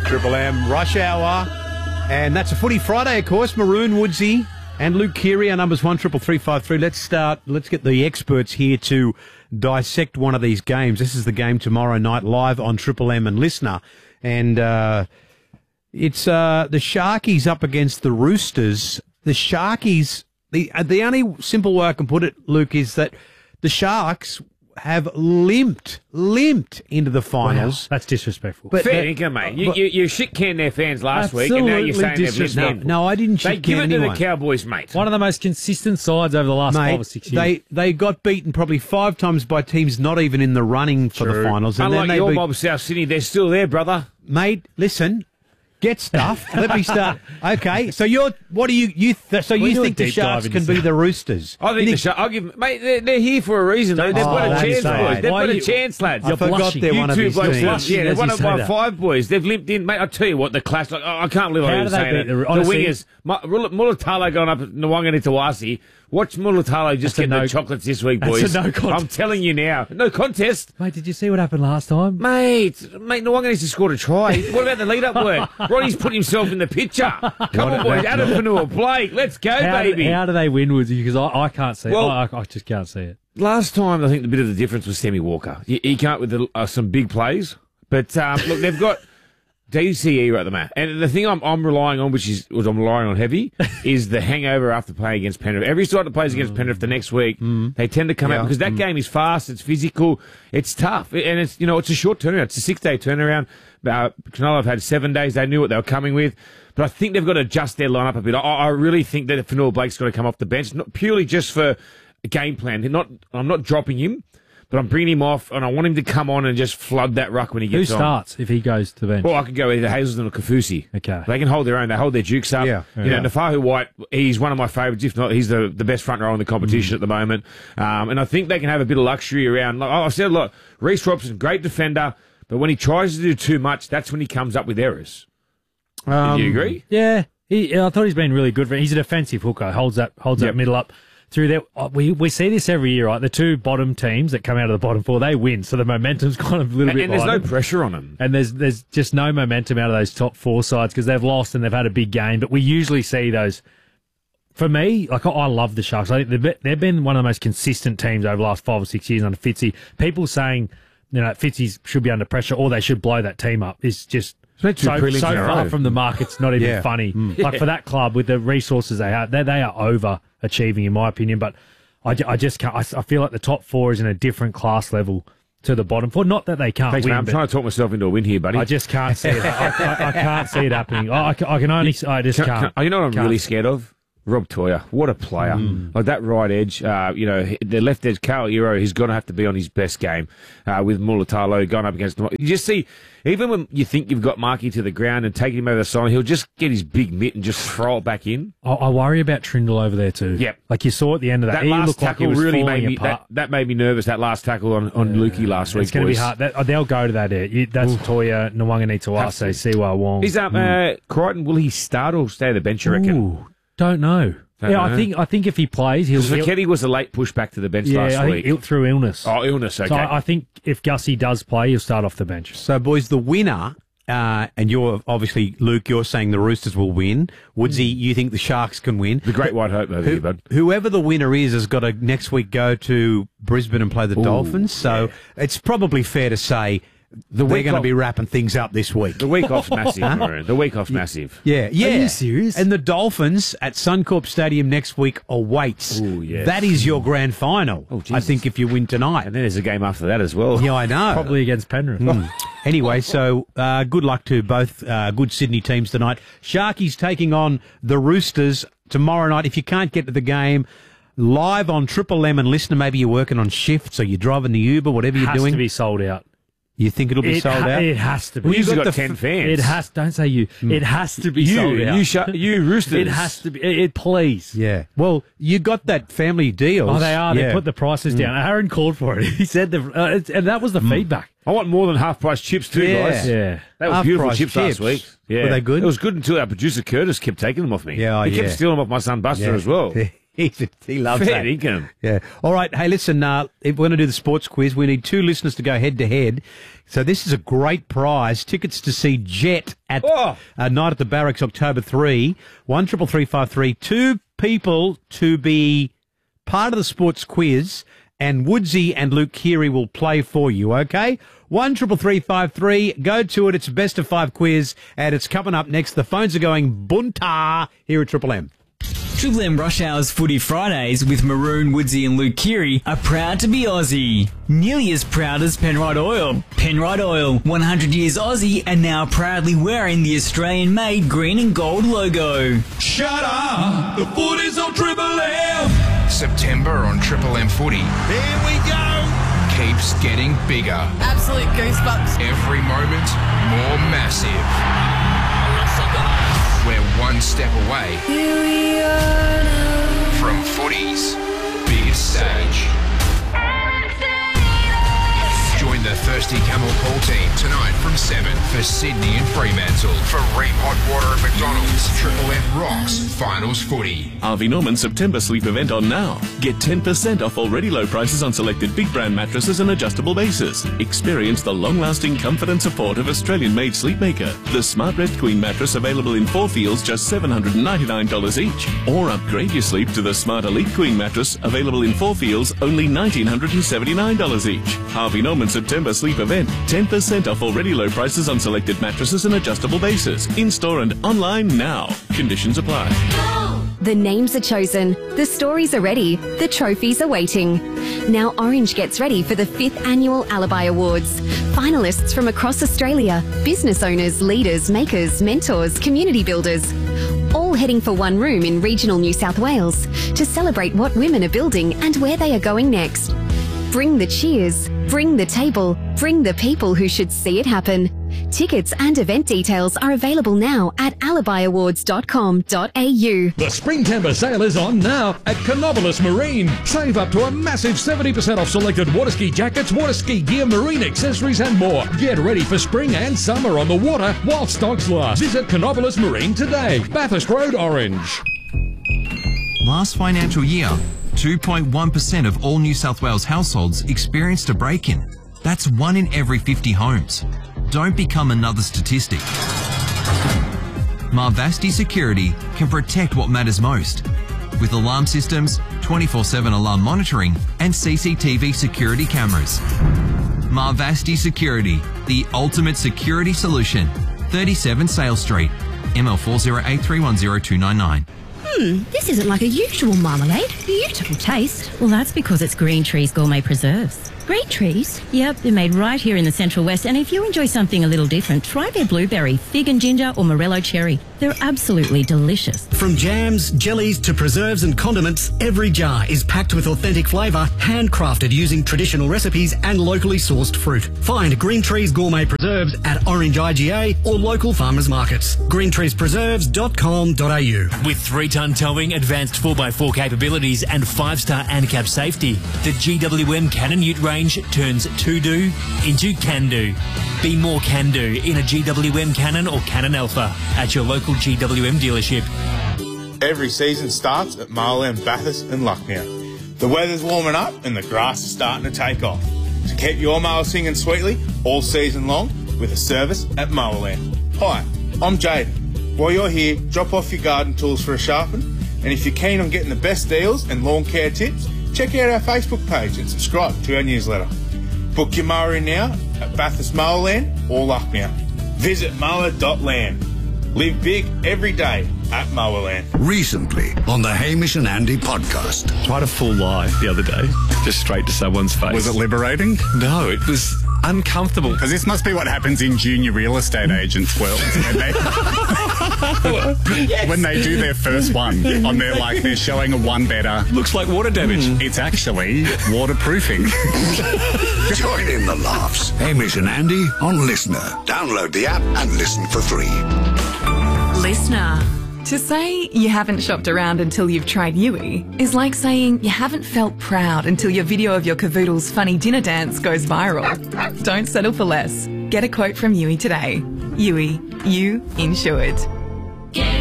Triple M, Rush Hour. And that's a Footy Friday, of course. Maroon, Woodsy and Luke Keary, our numbers 13353. Let's start. Let's get the experts here to dissect one of these games. This is the game tomorrow night, live on Triple M and Listener. And it's the Sharkies up against the Roosters. The Sharkies, the only simple way I can put it, Luke, is that the Sharks have limped into the finals. Wow, that's disrespectful. But fair income, mate. You shit-canned their fans last week, and now you're saying they've limped. No, I didn't shit-can anyone. They give it to the Cowboys, mate. One of the most consistent sides over the last 5 or 6 years. They got beaten probably 5 times by teams not even in the running for the finals. And unlike your mob, South Sydney, they're still there, brother. Mate, listen. Get stuffed. Let me start. Okay, so you think the Sharks can be the Roosters? I think the Sharks. Mate, they're here for a reason. They've got a chance, boys. They've got a chance, lads. I forgot they're one of these teams. Yeah, they're one of my 5 boys. They've limped in, mate. I tell you what, the clash. I can't believe I was saying it. The wingers, Mulatalo going up at Nwanga-Nitawasi. Watch Mulatalo just get no chocolates this week, boys. No contest. I'm telling you now, no contest. Mate, did you see what happened last time? Mate, Nwanga needs to score a try. What about the lead-up work? Roddy's put himself in the picture. Come on, boys. Adam Fanua-Blake. Let's go, baby. How do they win, Woodsy? Because I can't see it. I just can't see it. Last time, I think the bit of the difference was Sammy Walker. He came up with some big plays. But, look, they've got DCE right at the mat. And the thing I'm relying on, which I'm relying on heavy, is the hangover after playing against Penrith. Every side that plays against Penrith the next week, they tend to come out because that game is fast, it's physical, it's tough, and it's a short turnaround. It's a 6-day turnaround. Cronulla have had 7 days. They knew what they were coming with. But I think they've got to adjust their lineup a bit. I really think that Fanua-Blake's got to come off the bench, not purely just for a game plan. I'm not dropping him. But I'm bringing him off, and I want him to come on and just flood that ruck when he gets on. Who starts if he goes to the bench? Well, I could go either Hazelton or Kafusi. Okay. They can hold their own. They hold their jukes up. Yeah. Nafahu White, he's one of my favourites. If not, he's the best front row in the competition at the moment. And I think they can have a bit of luxury around. Like I said a lot, Reece Robson, great defender, but when he tries to do too much, that's when he comes up with errors. Do you agree? Yeah. I thought he's been really good. He's a defensive hooker. Holds that middle up. Through there, we see this every year, right? The 2 bottom teams that come out of the bottom 4, they win, so the momentum's kind of a little bit. And there's no pressure on them. And there's just no momentum out of those top 4 sides because they've lost and they've had a big game. But we usually see those. For me, I love the Sharks. I think they've been one of the most consistent teams over the last 5 or 6 years under Fitzy. People saying, Fitzy should be under pressure or they should blow that team up is just so far from the mark. It's not even funny. Like for that club with the resources they have, they are overachieving in my opinion. But I just can't. I feel like the top 4 is in a different class level to the bottom 4. Not that they can't win. Man, I'm trying to talk myself into a win here, buddy. I just can't see it. I can't see it happening. I can only. I just can't. You know what I'm really scared of? Rob Toyer, what a player. Like that right edge, the left edge, Carl Ero, he's going to have to be on his best game with Mulatalo going up against him. You just see, even when you think you've got Markey to the ground and taking him over the side, he'll just get his big mitt and just throw it back in. I worry about Trindle over there too. Yep. Like you saw at the end of that. That last looked tackle like he was really falling made me, apart. that made me nervous, that last tackle on Lukey last week, It's going to be hard. They'll go to that air. That's Toyer, Nwanga-Nitawase, Siwa Wong. Is Crichton, will he start or stay the bench, you reckon? Don't know. I think if he plays, he'll. Feketi was a late push back to the bench last week. I think through illness. Oh, illness. Okay. So I think if Gussie does play, he'll start off the bench. So, boys, the winner, and you're obviously Luke. You're saying the Roosters will win. Woodsy, you think the Sharks can win. The Great White Hope over here, bud. Whoever the winner is has got to next week go to Brisbane and play the Dolphins. So it's probably fair to say. They're going to be wrapping things up this week. The week off's massive, Maroon. The week off's massive. Yeah. Are you serious? And the Dolphins at Suncorp Stadium next week awaits. Ooh, yes. That is your grand final. I think if you win tonight. And then there's a game after that as well. Yeah, I know. Probably against Penrith. Anyway, so good luck to both good Sydney teams tonight. Sharkies taking on the Roosters tomorrow night. If you can't get to the game, live on Triple M and Listener, maybe you're working on shifts or you're driving the Uber, whatever you're doing. Has to be sold out. You think it'll be sold out? It has to be. We've got 10 fans. It has. Don't say you. It has to be sold out. You Roosters. It has to be. Please. Yeah. Well, you got that family deal. Oh, they are. Yeah. They put the prices down. Aaron called for it. He said, and that was the feedback. I want more than half-price chips too, guys. Yeah. That was beautiful chips last week. Yeah. Were they good? It was good until our producer Curtis kept taking them off me. Yeah, he kept stealing them off my son Buster as well. He loves Fair that. income. Yeah. All right. Hey, listen, if we're going to do the sports quiz, we need 2 listeners to go head-to-head. So this is a great prize. Tickets to see Jet at Night at the Barracks, October 3. 133353. 2 people to be part of the sports quiz, and Woodsy and Luke Keary will play for you, okay? 133353. Go to it. It's a best of 5 quiz, and it's coming up next. The phones are going bunta here at Triple M. Triple M Rush Hour's Footy Fridays with Maroon, Woodsy and Luke Keary are proud to be Aussie. Nearly as proud as Penrite Oil. Penrite Oil, 100 years Aussie and now proudly wearing the Australian-made green and gold logo. Shut up! The footy's on Triple M! September on Triple M Footy. Here we go! Keeps getting bigger. Absolute goosebumps. Every moment, more massive. We're one step away from footy's biggest stage. Join the Thirsty Camel Call team tonight from 7 for Sydney and Fremantle. For Ream Hot Water at McDonald's, Triple M rocks Finals Footy. Harvey Norman September sleep event on now. Get 10% off already low prices on selected big brand mattresses and adjustable bases. Experience the long-lasting comfort and support of Australian-made Sleepmaker. The Smart Rest Queen mattress available in 4 feels just $799 each. Or upgrade your sleep to the Smart Elite Queen mattress available in 4 feels only $1,979 each. Harvey Norman September sleep event. 10% off already low prices on selected mattresses and adjustable bases. In-store and online now. Conditions apply. The names are chosen, the stories are ready, the trophies are waiting. Now Orange gets ready for the 5th Annual Alibi Awards. Finalists from across Australia, business owners, leaders, makers, mentors, community builders, all heading for one room in regional New South Wales to celebrate what women are building and where they are going next. Bring the cheers, bring the table, bring the people who should see it happen. Tickets and event details are available now at alibiawards.com.au. The Spring Timber sale is on now at Canobolas Marine. Save up to a massive 70% off selected water ski jackets, water ski gear, marine accessories and more. Get ready for spring and summer on the water while stocks last. Visit Canobolas Marine today. Bathurst Road, Orange. Last financial year, 2.1% of all New South Wales households experienced a break-in. That's 1 in every 50 homes. Don't become another statistic. Marvasti Security can protect what matters most. With alarm systems, 24/7 alarm monitoring and CCTV security cameras. Marvasti Security, the ultimate security solution. 37 Sale Street, ML4083102999. This isn't like a usual marmalade. Beautiful taste. Well, that's because it's Green Trees Gourmet Preserves. Green Trees? Yep, they're made right here in the Central West, and if you enjoy something a little different, try their blueberry, fig and ginger or morello cherry. They're absolutely delicious. From jams, jellies to preserves and condiments, every jar is packed with authentic flavour, handcrafted using traditional recipes and locally sourced fruit. Find Green Trees Gourmet Preserves at Orange IGA or local farmers markets. greentreespreserves.com.au. With 3-ton towing, advanced 4x4 capabilities and 5-star ANCAP safety, the GWM Cannon Ute range turns to-do into can-do. Be more can-do in a GWM Cannon or Cannon Alpha at your local GWM dealership. Every season starts at Marlin, Bathurst and Lucknow. The weather's warming up and the grass is starting to take off. To keep your mower singing sweetly all season long with a service at Mowerland. Hi, I'm Jaden. While you're here, drop off your garden tools for a sharpen, and if you're keen on getting the best deals and lawn care tips, check out our Facebook page and subscribe to our newsletter. Book your mower in now at Bathurst Mowerland or Lucknow. Visit mower.land. Live big every day at Mowerland. Recently on the Hamish and Andy podcast. Tried a full lie the other day, just straight to someone's face. Was it liberating? No, it was uncomfortable. Because this must be what happens in junior real estate agents' world. When they do their first one, on their they're showing a one better. Looks like water damage. It's actually waterproofing. Join in the laughs. Hamish and Andy on Listener. Download the app and listen for free. Listener. To say you haven't shopped around until you've tried Yui is like saying you haven't felt proud until your video of your cavoodle's funny dinner dance goes viral. Don't settle for less. Get a quote from Yui today. Yui, you insured.